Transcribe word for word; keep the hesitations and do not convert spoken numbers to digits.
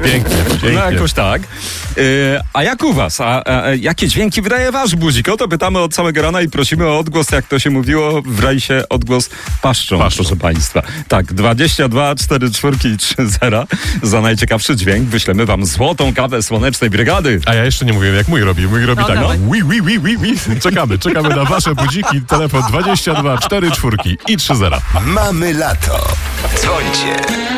Pięknie, pięknie. No jakoś tak. Yy, a jak u was? A, a, a jakie dźwięki wydaje wasz budzik? O to pytamy od samego rana i prosimy o odgłos, jak to się mówiło w rajsie, odgłos paszczą, Paszczą. proszę państwa. Tak, dwadzieścia dwa cztery czwórki i trzy zera. Za najciekawszy dźwięk wyślemy wam złotą kawę Słonecznej Brygady. A ja jeszcze nie mówiłem, jak mój robi. Mój robi No, tak. dawaj. Wi, wi, wi, wi, wi. Czekamy, czekamy na wasze budziki. Telefon dwadzieścia dwa cztery czwórki i trzy zera. Mamy lato. Dzwońcie.